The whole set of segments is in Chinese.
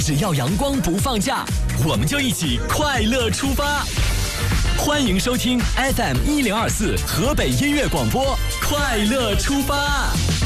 只要阳光不放假，我们就一起快乐出发。欢迎收听 FM1024 河北音乐广播，快乐出发。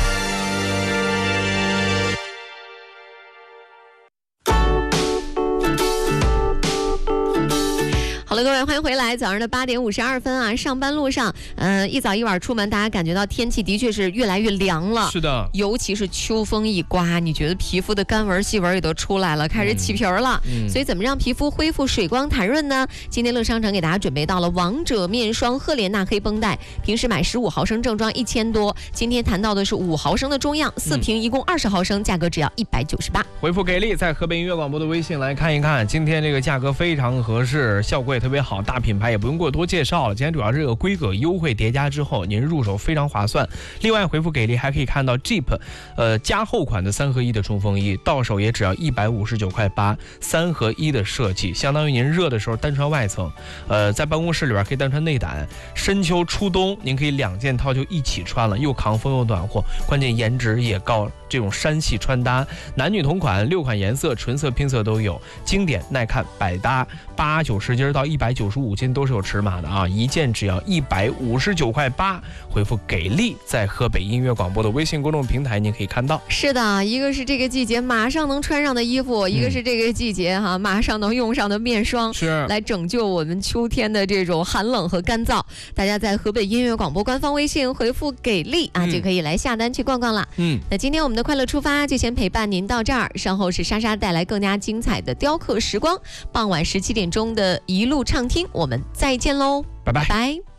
好了，各位，欢迎回来。早上的8点52分啊，上班路上，一早一晚出门，大家感觉到天气的确是越来越凉了。 是的， 尤其是秋风一刮，你觉得皮肤的干纹、细纹也都出来了，开始起皮儿了。所以怎么让皮肤恢复水光弹润呢？今天乐商城给大家准备到了王者面霜赫莲娜黑绷带，平时买15毫升正装1000多，今天谈到的是5毫升的中样，4瓶一共20毫升，价格只要198。 回复给力，在河北音乐广播的微信来看一看，今天这个价格非常合适，效果也特别好，大品牌也不用过多介绍了。今天主要是这个规格优惠叠加之后，您入手非常划算。另外回复给力还可以看到 Jeep 加厚款的3合1的冲锋衣，到手也只要159块8，3合1的设计，相当于您热的时候单穿外层，在办公室里边可以单穿内胆，深秋初冬您可以2件套就一起穿了，又扛风又暖和，关键颜值也高，这种山系穿搭，男女同款，6款颜色，纯色拼色都有，经典耐看百搭，80-90斤到195斤都是有尺码的啊，一件只要159块8，回复给力，在河北音乐广播的微信公众平台您可以看到。 是的，一个是这个季节马上能穿上的衣服，一个是这个季节马上能用上的面霜， 是来拯救我们秋天的这种寒冷和干燥。大家在河北音乐广播官方微信回复给力就可以来下单去逛逛了。那今天我们的快乐出发就先陪伴您到这儿，稍后是莎莎带来更加精彩的雕刻时光，傍晚17点钟的一路畅听，我们再见喽， 拜拜。 拜拜。